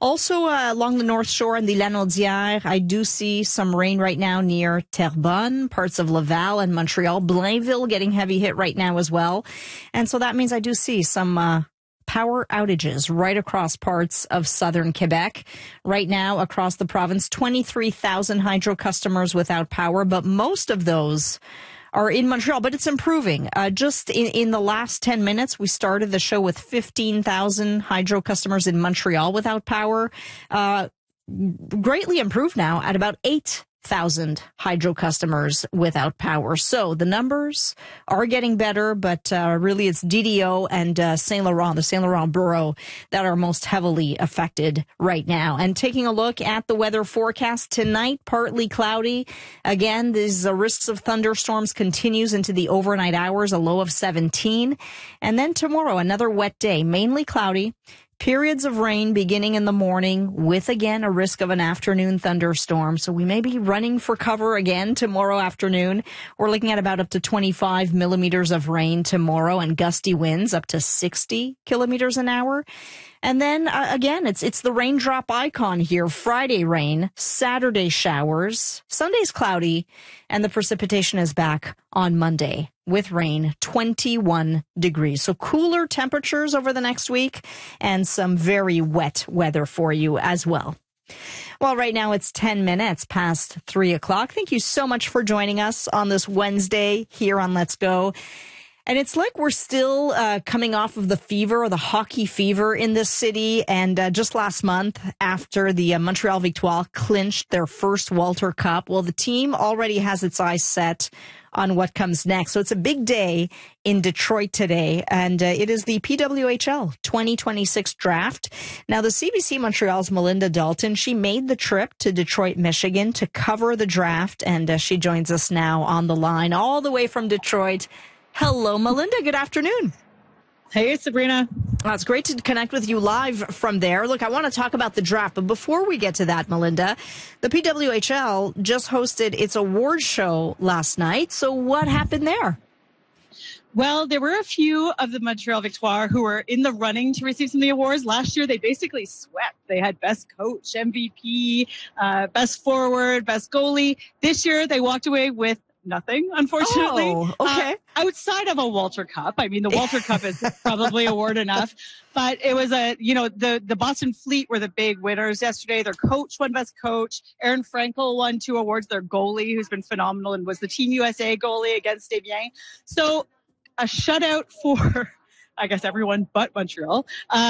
Also, along the North Shore and the Lanaudière, I do see some rain right now near Terrebonne, parts of Laval and Montreal. Blainville getting heavy hit right now as well. And so that means I do see some power outages right across parts of southern Quebec. Right now, across the province, 23,000 hydro customers without power, but most of those are in Montreal, but it's improving. Just in the last 10 minutes, we started the show with 15,000 hydro customers in Montreal without power. Greatly improved now at about 8,000 hydro customers without power. So the numbers are getting better, but really it's DDO and Saint Laurent, the Saint Laurent borough, that are most heavily affected right now. And taking a look at the weather forecast tonight, partly cloudy. Again, these risks of thunderstorms continues into the overnight hours, a low of 17. And then tomorrow, another wet day, mainly cloudy. Periods of rain beginning in the morning with, again, a risk of an afternoon thunderstorm. So we may be running for cover again tomorrow afternoon. We're looking at about up to 25 millimeters of rain tomorrow and gusty winds up to 60 kilometers an hour. And then, again, it's the raindrop icon here. Friday rain, Saturday showers, Sunday's cloudy, and the precipitation is back on Monday with rain, 21 degrees. So cooler temperatures over the next week and some very wet weather for you as well. Well, right now it's 10 minutes past 3 o'clock. Thank you so much for joining us on this Wednesday here on Let's Go. And it's like we're still coming off of the fever, or the hockey fever in this city. And just last month, after the Montreal Victoire clinched their first Walter Cup, well, the team already has its eyes set on what comes next. So it's a big day in Detroit today, and it is the PWHL 2026 draft. Now, the CBC Montreal's Melinda Dalton, she made the trip to Detroit, Michigan to cover the draft, and she joins us now on the line all the way from Detroit. Hello, Melinda. Good afternoon. Hey, Sabrina. It's great to connect with you live from there. Look, I want to talk about the draft, but before we get to that, Melinda, the PWHL just hosted its award show last night. So what happened there? Well, there were a few of the Montreal Victoire who were in the running to receive some of the awards. Last year, they basically swept. They had best coach, MVP, best forward, best goalie. This year, they walked away with nothing, unfortunately. Oh, okay. Outside of a Walter Cup. I mean, the Walter Cup is probably award enough, but it was the Boston Fleet were the big winners yesterday. Their coach won best coach. Aaron Frankel won 2 awards. Their goalie, who's been phenomenal and was the Team USA goalie against Stébien. So a shutout for, I guess, everyone but Montreal.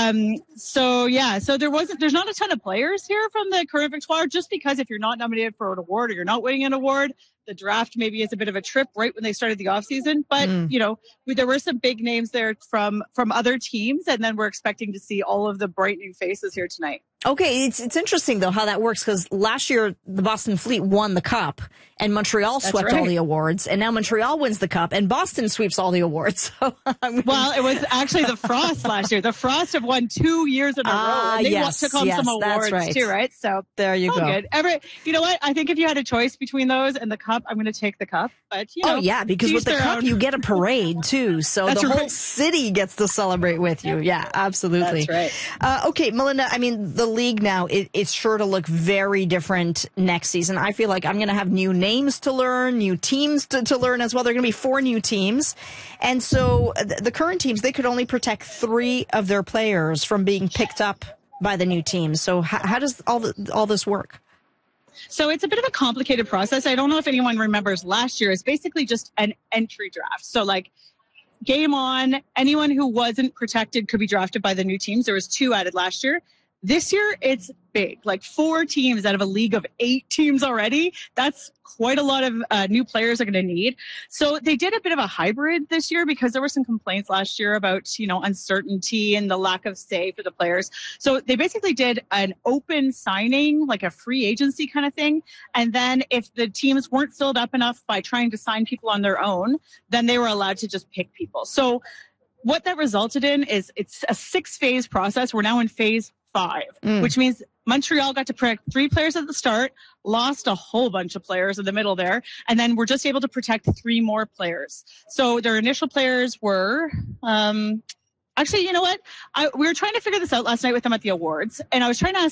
So there's not a ton of players here from the current Victoire, just because if you're not nominated for an award or you're not winning an award, the draft maybe is a bit of a trip right when they started the offseason. But, there were some big names there from other teams, and then we're expecting to see all of the bright new faces here tonight. Okay, it's interesting, though, how that works, because last year the Boston Fleet won the Cup, and Montreal swept all the awards, and now Montreal wins the Cup, and Boston sweeps all the awards. So, well, it was actually the Frost last year. The Frost have won 2 years in a row, and they took home some awards too, right? So there you go. Good. You know what? I think if you had a choice between those and the Cup, I'm going to take the Cup. But because with the Cup you get a parade too, so the whole city gets to celebrate with you. Yeah, absolutely. That's right. Okay, Melinda. I mean, the league now, it's sure to look very different next season. I feel like I'm going to have new names to learn, new teams to learn as well. There are going to be 4 new teams. And so the current teams, they could only protect 3 of their players from being picked up by the new teams. So how does all this work? So it's a bit of a complicated process. I don't know if anyone remembers last year. It's basically just an entry draft. So game on, anyone who wasn't protected could be drafted by the new teams. There was 2 added last year. This year, it's big, 4 teams out of a league of 8 teams already. That's quite a lot of new players are going to need. So they did a bit of a hybrid this year because there were some complaints last year about, uncertainty and the lack of say for the players. So they basically did an open signing, like a free agency kind of thing. And then if the teams weren't filled up enough by trying to sign people on their own, then they were allowed to just pick people. So what that resulted in is it's a 6-phase process. We're now in phase 5, which means Montreal got to protect 3 players at the start, lost a whole bunch of players in the middle there, and then we're just able to protect 3 more players. So their initial players were, actually, you know what? We were trying to figure this out last night with them at the awards, and I was trying to ask